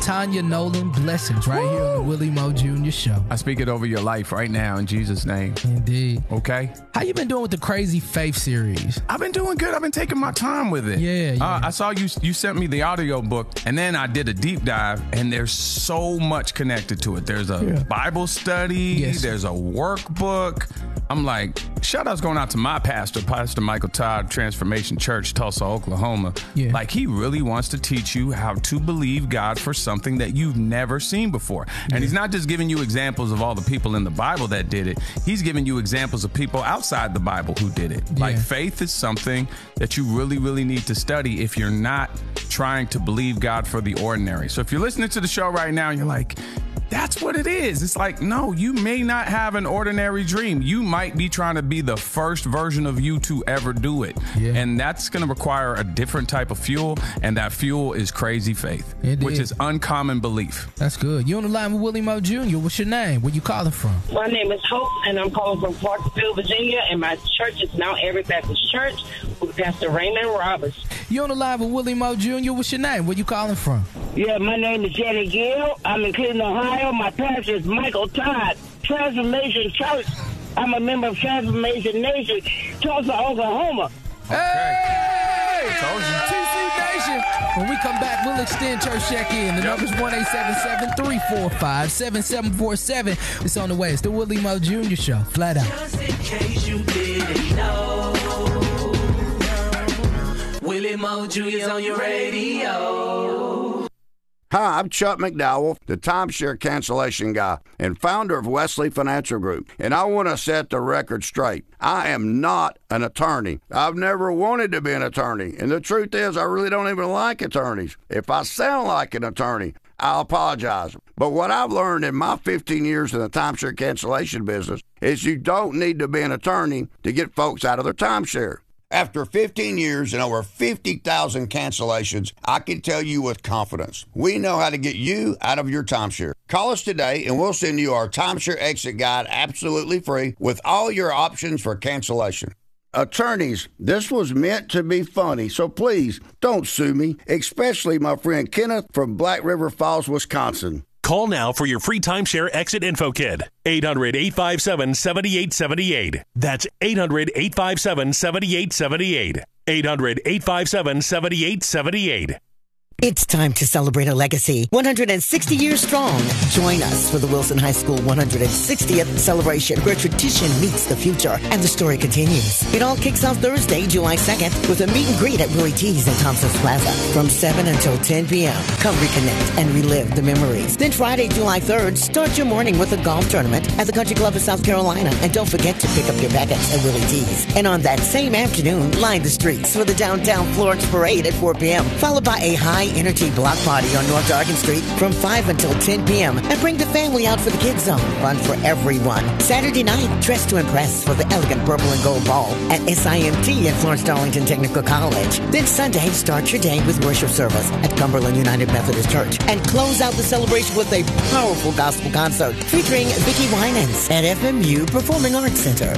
Tanya Nolan blessings right here on the Willie Moe Jr. Show. I speak it over your life right now in Jesus' name. Indeed. Okay? How you been doing with the Crazy Faith series? I've been doing good. I've been taking my time with it. Yeah. I saw you sent me the audio book, and then I did a deep dive, and there's so much connected to it. There's a Bible study. Yes. There's a workbook. I'm like, shout-outs going out to my pastor, Pastor Michael Todd, Transformation Church, Tulsa, Oklahoma. Yeah. Like, he really wants to teach you how to believe God for something that you've never seen before. And he's not just giving you examples of all the people in the Bible that did it. He's giving you examples of people outside the Bible who did it. Yeah. Like, faith is something that you really, really need to study if you're not trying to believe God for the ordinary. So if you're listening to the show right now and you're like, that's what it is. It's like, no, you may not have an ordinary dream. You might be trying to be the first version of you to ever do it. Yeah. And that's going to require a different type of fuel. And that fuel is crazy faith, which is uncommon belief. That's good. You on the line with Willie Moe Jr. What's your name? Where you calling from? My name is Hope, and I'm calling from Clarksville, Virginia, and my church is Mount Airy Baptist Church with Pastor Raymond Roberts. You on the line with Willie Moe Jr. What's your name? Where you calling from? Yeah, my name is Jenny Gill. I'm in Cleveland, Ohio. My pastor is Michael Todd, Transformation Church. I'm a member of Transformation Nation, Tulsa, Oklahoma. Hey! Told you. TC Nation. When we come back, we'll extend church check-in. The number's 1-877-345-7747. It's on the way. It's the Willie Moe Jr. Show. Flat out. Just in case you didn't know, Willie Moe Jr.'s on your radio. Hi, I'm Chuck McDowell, the timeshare cancellation guy and founder of Wesley Financial Group, and I want to set the record straight. I am not an attorney. I've never wanted to be an attorney, and the truth is I really don't even like attorneys. If I sound like an attorney, I'll apologize. But what I've learned in my 15 years in the timeshare cancellation business is you don't need to be an attorney to get folks out of their timeshare. After 15 years and over 50,000 cancellations, I can tell you with confidence, we know how to get you out of your timeshare. Call us today and we'll send you our timeshare exit guide absolutely free with all your options for cancellation. Attorneys, this was meant to be funny, so please don't sue me, especially my friend Kenneth from Black River Falls, Wisconsin. Call now for your free timeshare exit info kit. 800-857-7878. That's 800-857-7878. 800-857-7878. It's time to celebrate a legacy 160 years strong. Join us for the Wilson High School 160th celebration, where tradition meets the future and the story continues. It all kicks off Thursday, July 2nd, with a meet and greet at Willie T's in Thompson's Plaza from 7 until 10 p.m. Come reconnect and relive the memories. Then Friday, July 3rd, start your morning with a golf tournament at the Country Club of South Carolina. And don't forget to pick up your packets at Willie T's. And on that same afternoon, line the streets for the downtown Florence Parade at 4 p.m., followed by a high-energy block party on North Dargan Street from 5 until 10 p.m. And bring the family out for the Kids Zone. Fun for everyone. Saturday night, dress to impress for the elegant purple and gold ball at SIMT at Florence Darlington Technical College. Then Sunday, start your day with worship service at Cumberland United Methodist Church. And close out the celebration with a powerful gospel concert featuring Vicki Winans at FMU Performing Arts Center.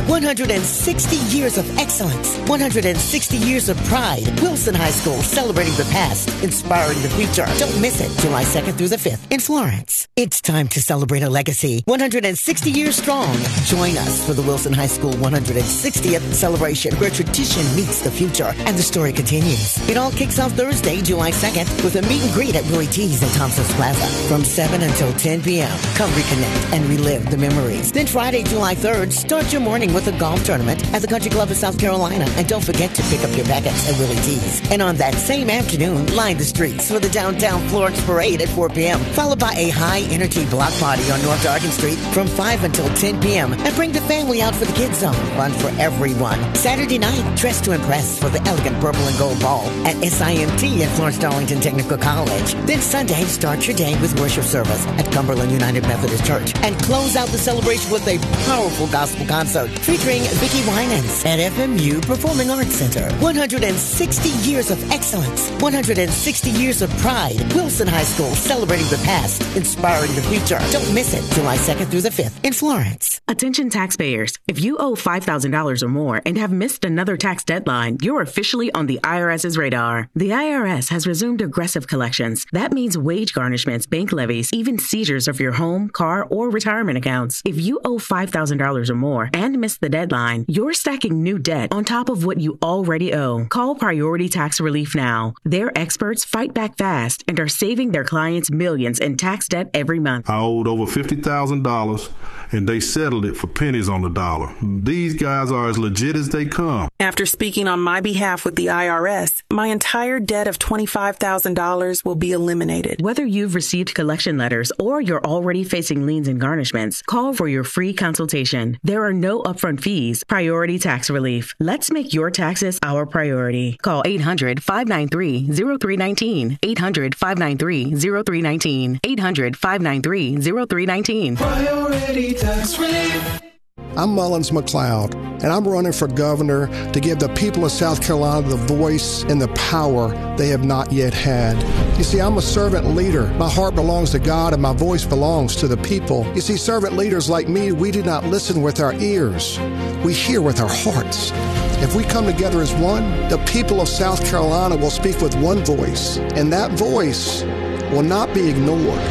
160 years of excellence. 160 years of pride. Wilson High School, celebrating the past, inspiring the future. Don't miss it. July 2nd through the 5th in Florence. It's time to celebrate a legacy 160 years strong. Join us for the Wilson High School 160th celebration, where tradition meets the future and the story continues. It all kicks off Thursday, July 2nd, with a meet and greet at Willie T's in Thompson's Plaza from 7 until 10 p.m. Come reconnect and relive the memories. Then Friday, July 3rd, start your morning with a golf tournament at the Country Club of South Carolina. And don't forget to pick up your packets at Willie T's. And on that same afternoon, line the streets for the downtown Florence Parade at 4 p.m., followed by a high-energy block party on North Dargan Street from 5 until 10 p.m. And bring the family out for the Kids Zone. Fun for everyone. Saturday night, dress to impress for the elegant purple and gold ball at SIMT at Florence Darlington Technical College. Then Sunday, start your day with worship service at Cumberland United Methodist Church. And close out the celebration with a powerful gospel concert featuring Vicki Winans at FMU Performing Arts Center. 160 years of excellence. 160 years of pride. Wilson High School, celebrating the past, inspiring the future. Don't miss it. July 2nd through the 5th in Florence. Attention taxpayers. If you owe $5,000 or more and have missed another tax deadline, you're officially on the IRS's radar. The IRS has resumed aggressive collections. That means wage garnishments, bank levies, even seizures of your home, car, or retirement accounts. If you owe $5,000 or more and missed the deadline, you're stacking new debt on top of what you already owe. Call Priority Tax Relief now. Their experts fight back fast and are saving their clients millions in tax debt every month. I owed over $50,000 and they settled it for pennies on the dollar. These guys are as legit as they come. After speaking on my behalf with the IRS, my entire debt of $25,000 will be eliminated. Whether you've received collection letters or you're already facing liens and garnishments, call for your free consultation. There are no upfront fees. Priority Tax Relief. Let's make your taxes our priority. Call 800-593-0319. 800-593-0319. 800-593-0319. Priority Tax Relief. I'm Mullins McLeod, and I'm running for governor to give the people of South Carolina the voice and the power they have not yet had. You see, I'm a servant leader. My heart belongs to God, and my voice belongs to the people. You see, servant leaders like me, we do not listen with our ears. We hear with our hearts. If we come together as one, the people of South Carolina will speak with one voice, and that voice will not be ignored.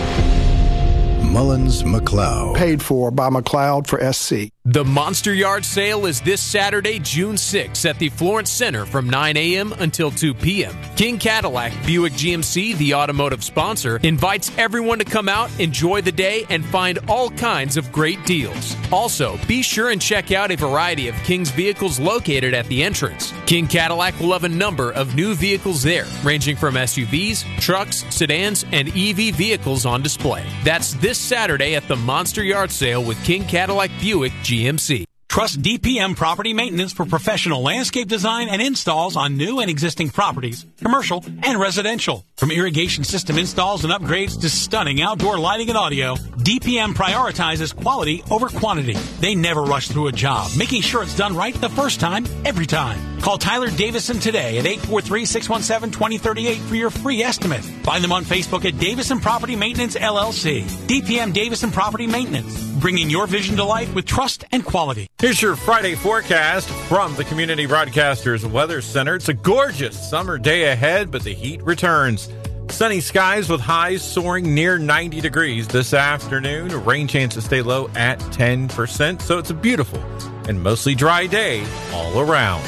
Mullins McLeod. Paid for by McLeod for SC. The Monster Yard Sale is this Saturday, June 6th at the Florence Center from 9 a.m. until 2 p.m. King Cadillac Buick GMC, the automotive sponsor, invites everyone to come out, enjoy the day, and find all kinds of great deals. Also, be sure and check out a variety of King's vehicles located at the entrance. King Cadillac will have a number of new vehicles there, ranging from SUVs, trucks, sedans, and EV vehicles on display. That's this Saturday at the Monster Yard Sale with King Cadillac Buick GMC. Trust DPM Property Maintenance for professional landscape design and installs on new and existing properties, commercial and residential. From irrigation system installs and upgrades to stunning outdoor lighting and audio, DPM prioritizes quality over quantity. They never rush through a job, making sure it's done right the first time, every time. Call Tyler Davison today at 843-617-2038 for your free estimate. Find them on Facebook at Davison Property Maintenance, LLC. DPM Davison Property Maintenance, bringing your vision to life with trust and quality. Here's your Friday forecast from the Community Broadcasters Weather Center. It's a gorgeous summer day ahead, but the heat returns. Sunny skies with highs soaring near 90 degrees this afternoon. Rain chances stay low at 10%, so it's a beautiful and mostly dry day all around.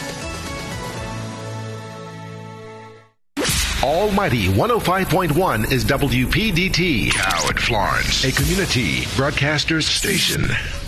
Almighty 105.1 is WPDT. Howard Florence, a community broadcasters station.